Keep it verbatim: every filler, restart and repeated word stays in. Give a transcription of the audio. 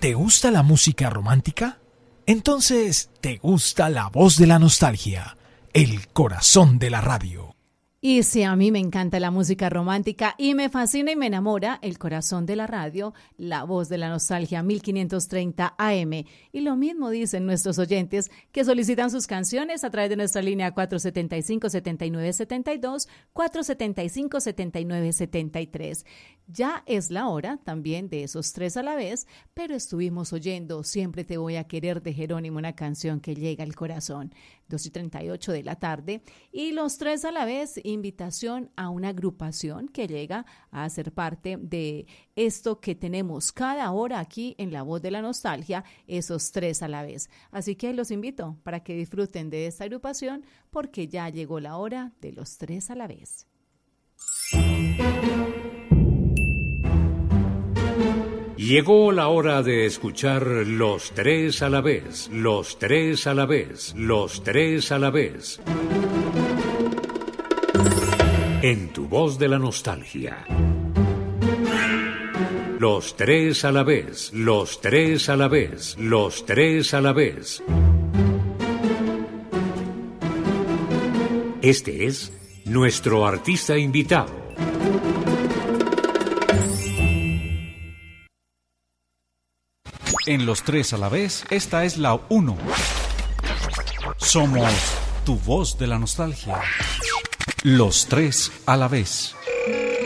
¿Te gusta la música romántica? Entonces, ¿te gusta la voz de la nostalgia? El corazón de la radio. Y si a mí me encanta la música romántica y me fascina y me enamora el corazón de la radio, la voz de la nostalgia mil quinientos treinta A M. Y lo mismo dicen nuestros oyentes que solicitan sus canciones a través de nuestra línea cuatro siete cinco, siete nueve siete dos, cuatro siete cinco, siete nueve siete tres. Ya es la hora también de esos tres a la vez, pero estuvimos oyendo Siempre te voy a querer de Jerónimo, una canción que llega al corazón. dos y treinta y ocho de la tarde. Y los tres a la vez, invitación a una agrupación que llega a ser parte de esto que tenemos cada hora aquí en La Voz de la Nostalgia, esos tres a la vez. Así que los invito para que disfruten de esta agrupación porque ya llegó la hora de los tres a la vez. Llegó la hora de escuchar los tres a la vez, los tres a la vez, los tres a la vez. En tu voz de la nostalgia. Los tres a la vez, los tres a la vez, los tres a la vez. Este es nuestro artista invitado. En los tres a la vez, esta es la uno. Somos tu voz de la nostalgia. Los tres a la vez.